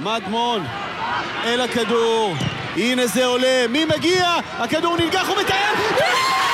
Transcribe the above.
מדמון אל הכדור, הנה זה עולה, מי מגיע? הכדור ננגח ומתאם!